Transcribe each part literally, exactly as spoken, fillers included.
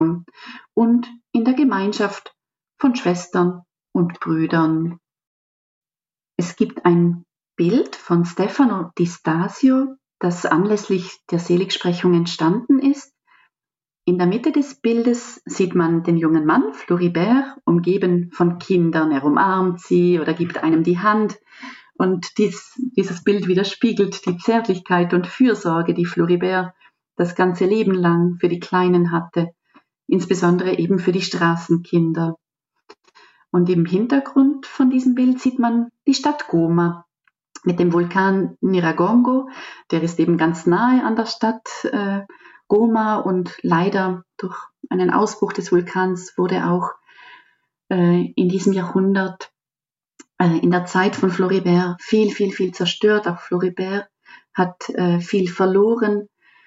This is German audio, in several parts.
und in der Gemeinschaft von Schwestern und Brüdern. Es gibt ein Bild von Stefano di Stasio, das anlässlich der Seligsprechung entstanden ist. In der Mitte des Bildes sieht man den jungen Mann, Floribert, umgeben von Kindern. Er umarmt sie oder gibt einem die Hand. Und dies, dieses Bild widerspiegelt die Zärtlichkeit und Fürsorge, die Floribert das ganze Leben lang für die Kleinen hatte, insbesondere eben für die Straßenkinder. Und im Hintergrund von diesem Bild sieht man die Stadt Goma mit dem Vulkan Nyiragongo. Der ist eben ganz nahe an der Stadt äh, Goma und leider durch einen Ausbruch des Vulkans wurde auch äh, in diesem Jahrhundert, äh, in der Zeit von Floribert, viel, viel, viel zerstört. Auch Floribert hat äh, viel verloren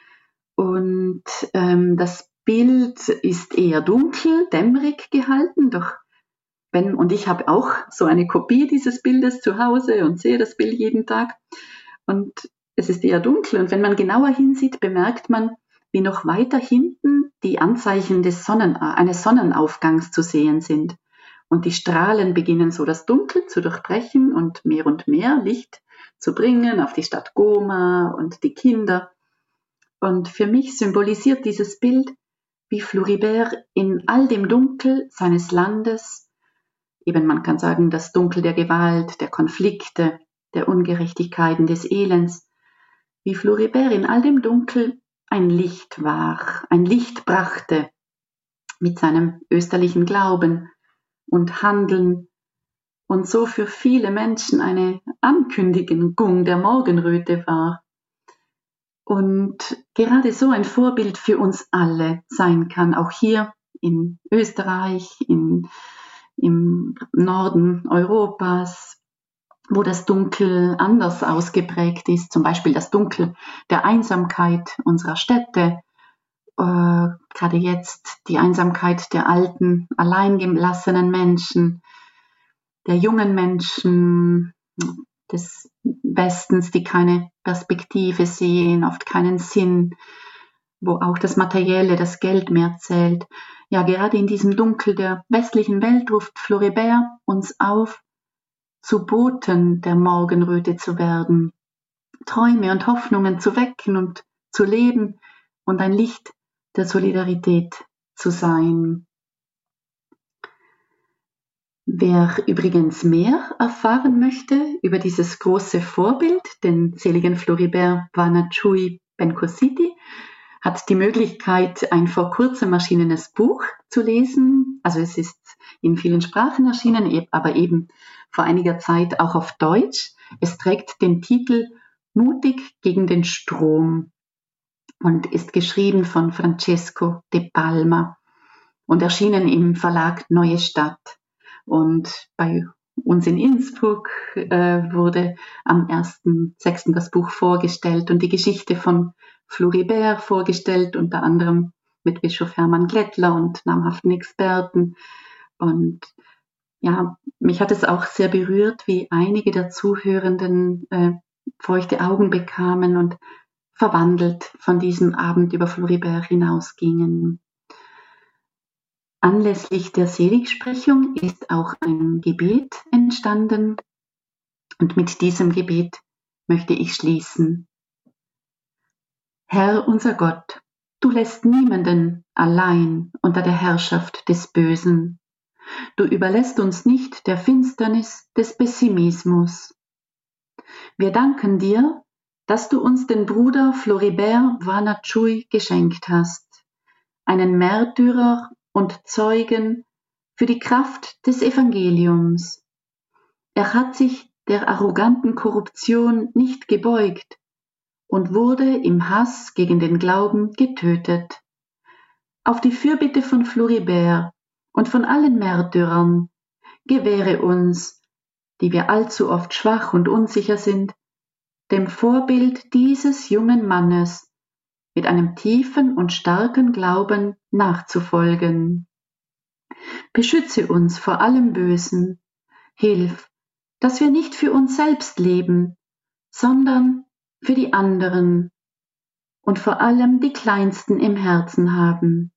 und ähm, das Bild ist eher dunkel, dämmerig gehalten, doch wenn, und ich habe auch so eine Kopie dieses Bildes zu Hause und sehe das Bild jeden Tag und es ist eher dunkel und wenn man genauer hinsieht, bemerkt man, wie noch weiter hinten die Anzeichen des Sonnen, eines Sonnenaufgangs zu sehen sind. Und die Strahlen beginnen so das Dunkel zu durchbrechen und mehr und mehr Licht zu bringen auf die Stadt Goma und die Kinder. Und für mich symbolisiert dieses Bild, wie Floribert in all dem Dunkel seines Landes, eben man kann sagen, das Dunkel der Gewalt, der Konflikte, der Ungerechtigkeiten, des Elends, wie Floribert in all dem Dunkel ein Licht war, ein Licht brachte mit seinem österlichen Glauben und Handeln und so für viele Menschen eine Ankündigung der Morgenröte war. Und gerade so ein Vorbild für uns alle sein kann, auch hier in Österreich, in, im Norden Europas, wo das Dunkel anders ausgeprägt ist, zum Beispiel das Dunkel der Einsamkeit unserer Städte, äh, gerade jetzt die Einsamkeit der alten, alleingelassenen Menschen, der jungen Menschen des Westens, die keine Perspektive sehen, oft keinen Sinn, wo auch das Materielle, das Geld mehr zählt. Ja, gerade in diesem Dunkel der westlichen Welt ruft Floribert uns auf, zu Boten der Morgenröte zu werden, Träume und Hoffnungen zu wecken und zu leben und ein Licht der Solidarität zu sein. Wer übrigens mehr erfahren möchte über dieses große Vorbild, den seligen Floribert Vanachui Bencositi, hat die Möglichkeit, ein vor kurzem erschienenes Buch zu lesen. Also es ist in vielen Sprachen erschienen, aber eben vor einiger Zeit auch auf Deutsch. Es trägt den Titel Mutig gegen den Strom und ist geschrieben von Francesco de Palma und erschienen im Verlag Neue Stadt. Und bei uns in Innsbruck äh, wurde am ersten sechsten das Buch vorgestellt und die Geschichte von Floribert vorgestellt, unter anderem mit Bischof Hermann Glättler und namhaften Experten. Und ja, mich hat es auch sehr berührt, wie einige der Zuhörenden äh, feuchte Augen bekamen und verwandelt von diesem Abend über Floribert hinausgingen. Anlässlich der Seligsprechung ist auch ein Gebet entstanden und mit diesem Gebet möchte ich schließen. Herr unser Gott, du lässt niemanden allein unter der Herrschaft des Bösen. Du überlässt uns nicht der Finsternis des Pessimismus. Wir danken dir, dass du uns den Bruder Floribert Vanachui geschenkt hast, einen Märtyrer und Zeugen für die Kraft des Evangeliums. Er hat sich der arroganten Korruption nicht gebeugt und wurde im Hass gegen den Glauben getötet. Auf die Fürbitte von Floribert und von allen Märtyrern gewähre uns, die wir allzu oft schwach und unsicher sind, dem Vorbild dieses jungen Mannes mit einem tiefen und starken Glauben nachzufolgen. Beschütze uns vor allem Bösen, hilf, dass wir nicht für uns selbst leben, sondern für die anderen und vor allem die Kleinsten im Herzen haben.